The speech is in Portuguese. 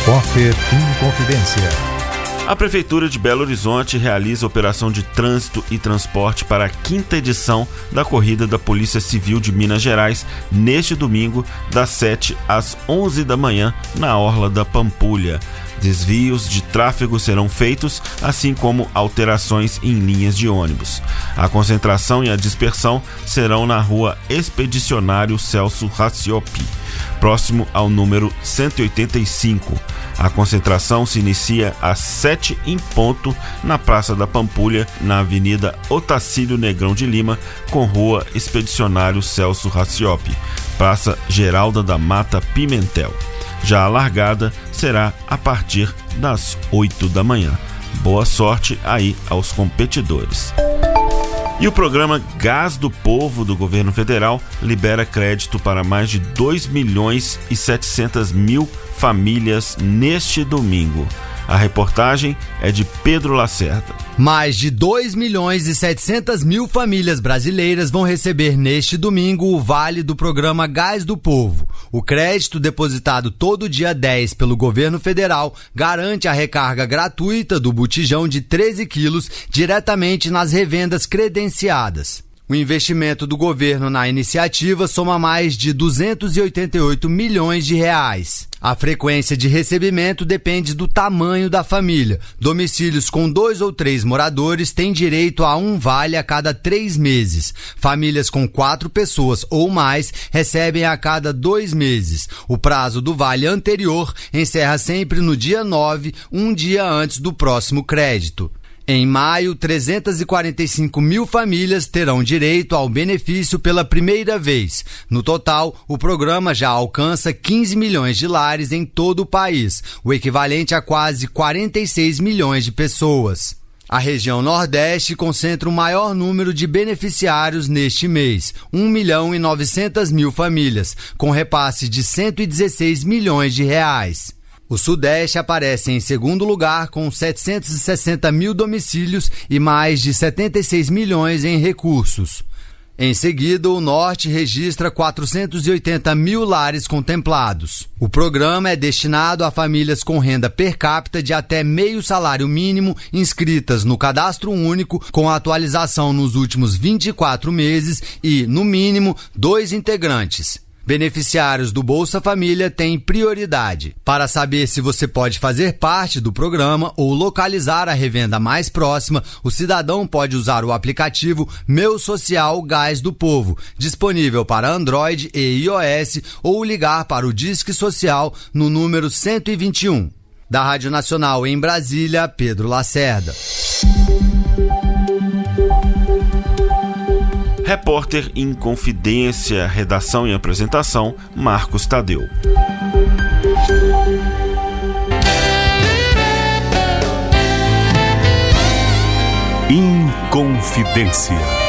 Repórter Inconfidência. A Prefeitura de Belo Horizonte realiza operação de trânsito e transporte para a 5ª edição da Corrida da Polícia Civil de Minas Gerais, neste domingo, das 7 às 11 da manhã, na Orla da Pampulha. Desvios de tráfego serão feitos, assim como alterações em linhas de ônibus. A concentração e a dispersão serão na Rua Expedicionário Celso Raciopi, próximo ao número 185. A concentração se inicia às 7 em ponto na Praça da Pampulha, na Avenida Otacílio Negrão de Lima, com Rua Expedicionário Celso Raciopi, Praça Geralda da Mata Pimentel. Já a largada será a partir das 8 da manhã. Boa sorte aí aos competidores. E o programa Gás do Povo do governo federal libera crédito para mais de 2.700.000 famílias neste domingo. A reportagem é de Pedro Lacerda. Mais de 2.700.000 famílias brasileiras vão receber neste domingo o vale do programa Gás do Povo. O crédito depositado todo dia 10 pelo governo federal garante a recarga gratuita do botijão de 13 quilos diretamente nas revendas credenciadas. O investimento do governo na iniciativa soma mais de 288 milhões de reais. A frequência de recebimento depende do tamanho da família. Domicílios com 2 ou 3 moradores têm direito a um vale a cada 3 meses. Famílias com 4 pessoas ou mais recebem a cada 2 meses. O prazo do vale anterior encerra sempre no dia 9, um dia antes do próximo crédito. Em maio, 345 mil famílias terão direito ao benefício pela primeira vez. No total, o programa já alcança 15 milhões de lares em todo o país, o equivalente a quase 46 milhões de pessoas. A região Nordeste concentra o maior número de beneficiários neste mês, 1.900.000 famílias, com repasse de 116 milhões de reais. O Sudeste aparece em segundo lugar com 760 mil domicílios e mais de 76 milhões em recursos. Em seguida, o Norte registra 480 mil lares contemplados. O programa é destinado a famílias com renda per capita de até meio salário mínimo inscritas no Cadastro Único com atualização nos últimos 24 meses e, no mínimo, 2 integrantes. Beneficiários do Bolsa Família têm prioridade. Para saber se você pode fazer parte do programa ou localizar a revenda mais próxima, o cidadão pode usar o aplicativo Meu Social Gás do Povo, disponível para Android e iOS, ou ligar para o Disque Social no número 121. Da Rádio Nacional em Brasília, Pedro Lacerda. Repórter Inconfidência, redação e apresentação, Marcos Tadeu. Inconfidência.